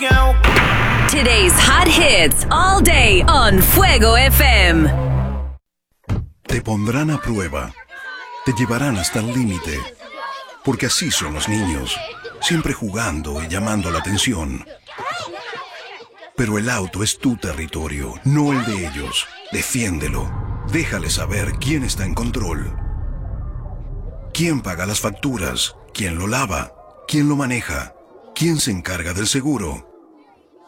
Today's hot hits all day on Fuego FM. Te pondrán a prueba. Te llevarán hasta el límite. Porque así son los niños, siempre jugando y llamando la atención. Pero el auto es tu territorio, no el de ellos. Defiéndelo. Déjale saber quién está en control. ¿Quién paga las facturas? ¿Quién lo lava? ¿Quién lo maneja? ¿Quién se encarga del seguro?